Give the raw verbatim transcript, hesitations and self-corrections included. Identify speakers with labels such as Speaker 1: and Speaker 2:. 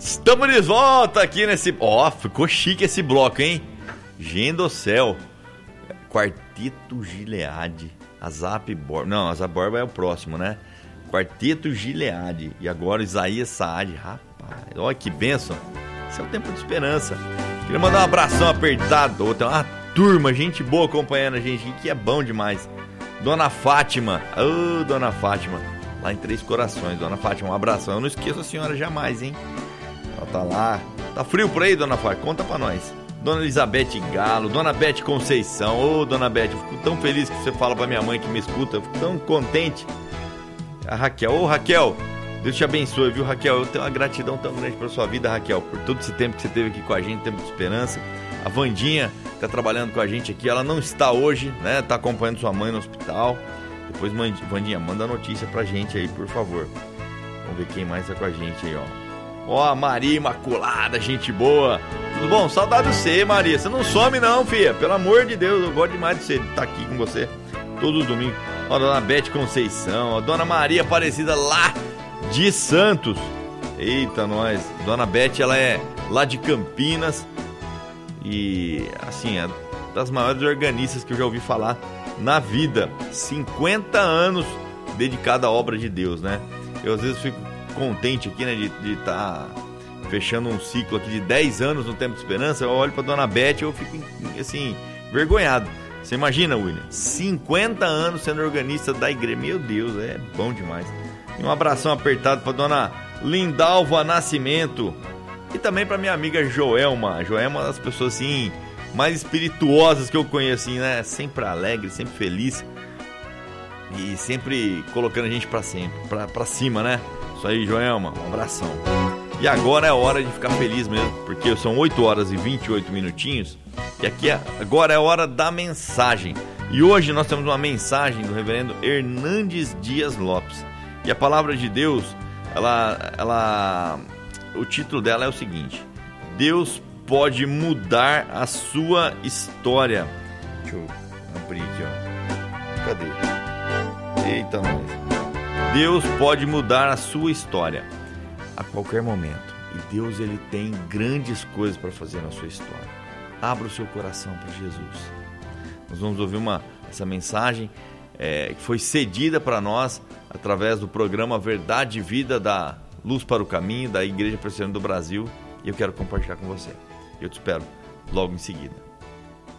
Speaker 1: Estamos de volta aqui nesse... Ó, oh, ficou chique esse bloco, hein? Gente do céu. Quarteto Gileade. Azap Borba. Não, Azap Borba é o próximo, né? Quarteto Gileade. E agora Isaías Saad. Rapaz, olha que bênção. Esse é o tempo de esperança. Queria mandar um abração apertado. Tem uma turma, gente boa acompanhando a gente, que é bom demais. Dona Fátima. Ô, oh, Dona Fátima. Lá em Três Corações. Dona Fátima, um abração. Eu não esqueço a senhora jamais, hein? Ela tá lá. Tá frio por aí, Dona Fátima? Conta pra nós. Dona Elizabeth Galo, Dona Beth Conceição. Ô, oh, Dona Beth, eu fico tão feliz que você fala pra minha mãe que me escuta. Eu fico tão contente. A Raquel. Ô, oh, Raquel, Deus te abençoe, viu, Raquel? Eu tenho uma gratidão tão grande pra sua vida, Raquel, por todo esse tempo que você teve aqui com a gente, tempo de esperança. A Vandinha tá trabalhando com a gente aqui. Ela não está hoje, né? Tá acompanhando sua mãe no hospital. Depois, Vandinha, manda a notícia pra gente aí, por favor. Vamos ver quem mais tá com a gente aí, ó. Ó, a Maria Imaculada, gente boa. Tudo bom? Saudade de você, Maria. Você não some não, filha. Pelo amor de Deus, eu gosto demais de você, de estar aqui com você todos os domingos. Ó, a Dona Beth Conceição, a Dona Maria Aparecida lá de Santos. Eita, nós. Dona Beth, ela é lá de Campinas. E, assim, é das maiores organistas que eu já ouvi falar na vida. cinquenta anos dedicada à obra de Deus, né? Eu às vezes fico contente aqui, né, de estar tá fechando um ciclo aqui de dez anos no Tempo de Esperança. Eu olho pra Dona Beth e eu fico, assim, vergonhado. Você imagina, William? cinquenta anos sendo organista da igreja. Meu Deus, é bom demais. E um abração apertado pra Dona Lindalva Nascimento. E também pra minha amiga Joelma. Joelma é uma das pessoas, assim, mais espirituosas que eu conheço, assim, né? Sempre alegre, sempre feliz. E sempre colocando a gente pra sempre, pra, pra cima, né? Isso aí, Joelma, um abração. E agora é hora de ficar feliz mesmo, porque são oito horas e vinte e oito minutinhos. E aqui é, agora é hora da mensagem. E hoje nós temos uma mensagem do reverendo Hernandes Dias Lopes. E a palavra de Deus, ela, ela, o título dela é o seguinte: Deus pode mudar a sua história. Deixa eu abrir aqui, ó. Cadê? Eita, nós. Deus pode mudar a sua história a qualquer momento. E Deus, ele tem grandes coisas para fazer na sua história. Abra o seu coração para Jesus. Nós vamos ouvir uma, essa mensagem é, que foi cedida para nós através do programa Verdade e Vida da Luz para o Caminho, da Igreja Presbiteriana do Brasil. E eu quero compartilhar com você. Eu te espero logo em seguida.